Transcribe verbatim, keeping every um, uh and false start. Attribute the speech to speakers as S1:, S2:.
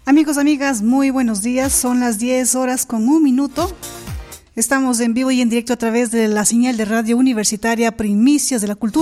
S1: Amigos, amigas, muy buenos días. Son las diez horas con un minuto. Estamos en vivo y en directo a través de la señal de radio universitaria Primicias de la Cultura.